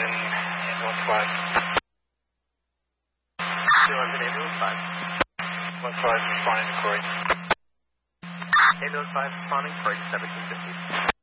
ambulance 5. Ambulance 5. Ambulance 5 responding to Corey. Ambulance 5 responding, Corey 1750.